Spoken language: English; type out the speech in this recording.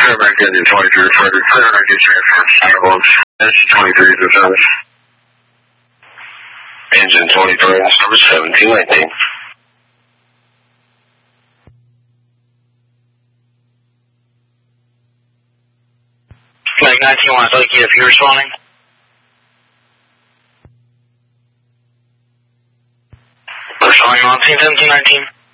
Fairbank engine 23, Frederick, Fairbank engine transfer, ambulance, engine 23 to service. Engine 23 in service, 1719. Flight 19, want to tell you if you're responding? Responding on 1719.